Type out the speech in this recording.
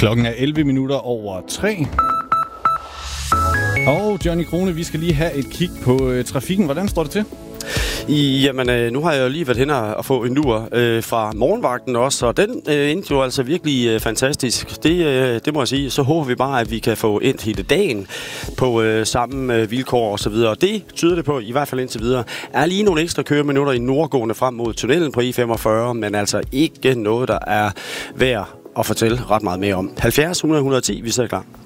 Klokken er 11:03. Og Johnny Krone, vi skal lige have et kig på trafikken. Hvordan står det til? Jamen, nu har jeg jo lige været hen og få en lur fra morgenvagten også, og den endte jo altså virkelig fantastisk. Det må jeg sige. Så håber vi bare, at vi kan få endt hele dagen på samme vilkår og så videre. Og det tyder det på, i hvert fald indtil videre, er lige nogle ekstra køreminutter i nordgående frem mod tunnelen på E45, men altså ikke noget, der er værd at fortælle ret meget mere om. 70 100 110, vi sidder klar.